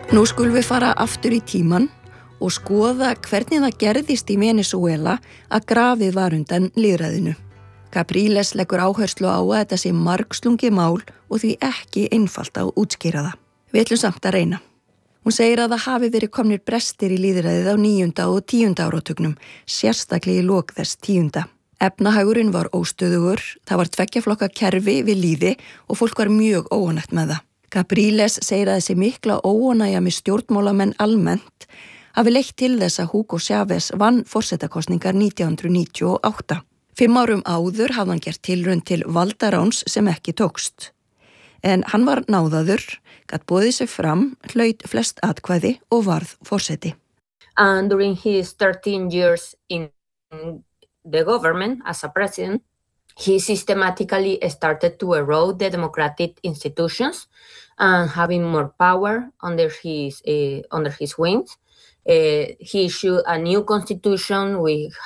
Nú skulum við fara aftur í tíman og skoða hvernig það gerðist í Venesúela að grafið var undan lýðræðinu. Capriles leggur áherslu á að þetta sé margslungið mál og því ekki einfalt að útskýra það. Við ætlum samt að reyna. Hún segir að það hafi verið komnir brestir í lýðræðið á 9. og 10. áratugnum, sérstaklega í lok þess 10. Efnahagurinn var óstöðugur, það var tveggja kerfi við lýði og fólk var mjög óánægt með það. Capriles segir að þessi mikla óánægja með stjórnmálamenn almennt hafi leitt til þess að Hugo Chávez vann forsetakosningar 1998. 5 árum áður hafði hann gert tilraun til valdaráns sem ekki tókst. En hann var náðaður, gat boðið sig fram, hlaut flest atkvæði og varð forseti. And during his 13 years in the government as a president, he systematically started to erode the democratic institutions and having more power under his wings. He issued a new constitution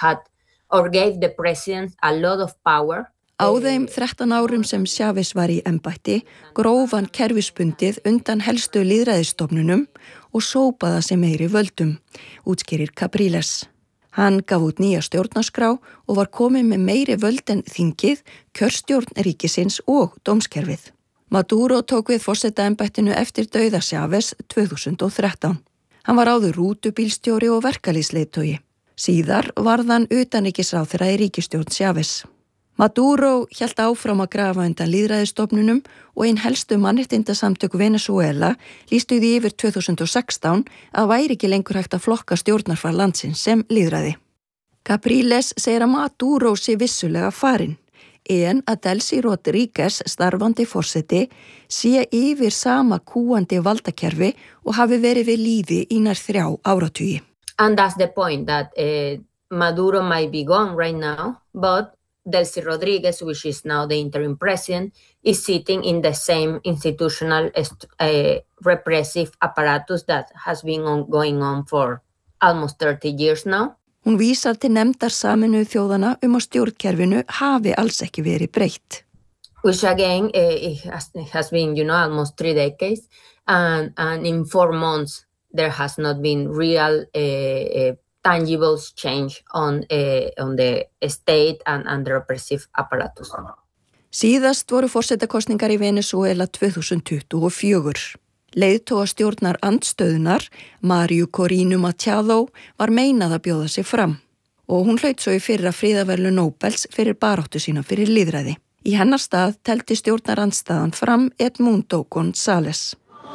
gave the president a lot of power. Á þeim 13 árum sem Chávez var í embætti gróf hann kerfisbundið undan helstu lýðræðisstofnunum og sópaða sem meiri völdum, útskýrir Capriles. Hann gaf út nýja stjórnarskrá og var komið með meiri völd en þingið, kjörstjórn ríkisins og dómskerfið. Maduro tók við forsetaembættinu eftir dauða Chávez 2013. Hann var áður rútubílstjóri og verkalýðsleiðtogi. Síðar varð hann utanríkisráðherra í ríkisstjórn Chávez. Maduro hélt áfram að grafa undan lýðræðisstofnunum og einn helstu mannréttindasamtök Venesúela lýstu því yfir 2016 að væri ekki lengur hægt að flokka stjórnarfar landsins sem lýðræði. Capriles segir að Maduro sé vissulega farinn, en að Delcy Rodríguez, starfandi forseti, sé yfir sama kúandi valdakerfi og hafi verið við lýði í nær 3 áratugi. And that's the point that Maduro might be gone right now, but Delcy Rodríguez, which is now the interim president, is sitting in the same institutional repressive apparatus that has been going on for almost 30 years now. Hún vísar til nefndar Sameinuðu þjóðanna að stjórnkerfinu hafi alls ekki verið breytt. Which again, it has been, almost 3 decades, and in 4 months there has not been real tangible change on the state and the repressive apparatus. Síðast voru forsetakosningar í Venesúela 2024. Leiðtogastjórnar andstöðunar, Mario Corina Machado, var meinað að bjóða sig fram og hún hlaut svo í fyrra friðarverðlaun Nóbels fyrir baráttu sína fyrir lýðræði. Í hennar stað telti stjórnar andstæðan fram Edmundo González.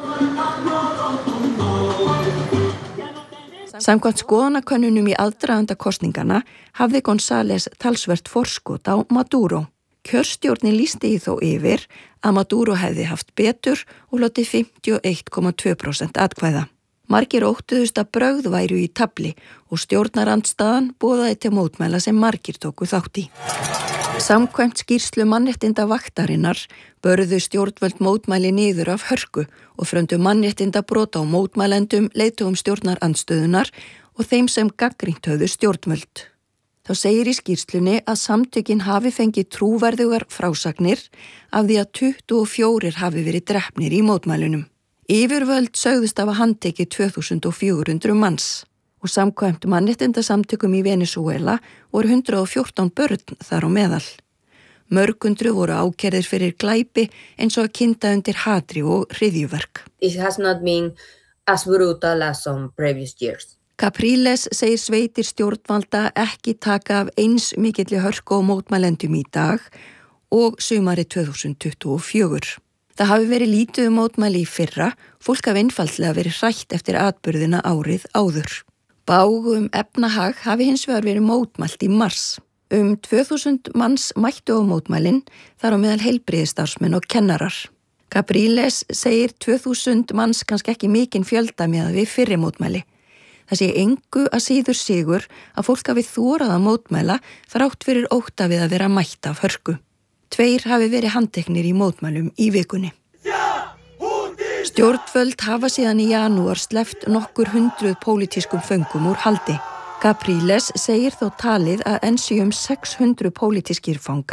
Samkvæmt skoðanakönnunum í aðdraganda kosningana hafði González talsvert forskot á Maduro. Kjörstjórnin lýsti í þó yfir að Maduro hefði haft betur og hlotið 51,2% atkvæða. Margir óttuðust að brögð væru í tafli og stjórnarandstaðan boðaði til mótmæla sem margir tóku þátt í. Samkvæmt skýrslu mannréttindavaktarinnar börðu stjórnvöld mótmæli niður af hörku og fröndu mannréttindabrot á mótmælendum, leiðtogum stjórnarandstöðunar og þeim sem gagnrýnt höfðu stjórnvöld. Þá segir í skýrslunni að samtökin hafi fengið trúverðugar frásagnir af því að 24 hafi verið drepnir í mótmælunum. Yfirvöld sögðust af að handtekið 2400 manns og samkvæmt mannréttindasamtökum í Venesúela voru 114 börn þar á meðal. Mörgundru voru ákærðir fyrir glæpi eins og að kynda undir hatri og hryðjuverk. It has not been as brutal as some previous years. Capriles segir sveitir stjórnvalda ekki taka af eins mikilli hörku og mótmælendum í dag og sumarið 2024. Það hafi verið lítið mótmæli í fyrra, fólk hafi einfaldlega verið hrætt eftir atburðina árið áður. Bágum efnahag hafi hins vegar verið mótmælt í mars. 2000 manns mættu á mótmælin, þar á meðal heilbrigðisstarfsmenn og kennarar. Capriles segir 2000 manns kannski ekki mikinn fjölda með við fyrri mótmæli. Það sé engu að síður sigur að fólk hafi þorað að mótmæla þrátt fyrir ótta við að vera mætt af hörku. 2 hafi verið handteknir í mótmælum í vikunni. Stjórnvöld hafa síðan í janúar sleppt nokkur 100 pólitískum föngum úr haldi. Capriles segir þó talið að enn séu 600 pólitískir fangar